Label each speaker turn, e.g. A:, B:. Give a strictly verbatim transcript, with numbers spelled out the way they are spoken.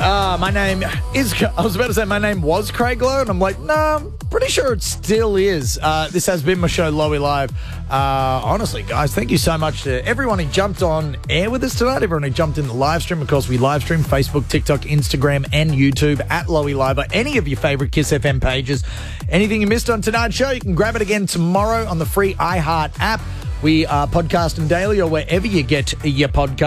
A: Uh, my name is, I was about to say my name was Craig Lowe, and I'm like, no, nah, I'm pretty sure it still is. Uh, this has been my show, Lowy Live. Uh, honestly, guys, thank you so much to everyone who jumped on air with us tonight, everyone who jumped in the live stream. Of course, we live stream Facebook, TikTok, Instagram, and YouTube at Lowy Live, or any of your favourite Kiss F M pages. Anything you missed on tonight's show, you can grab it again tomorrow on the free iHeart app. We are podcasting daily or wherever you get your podcast.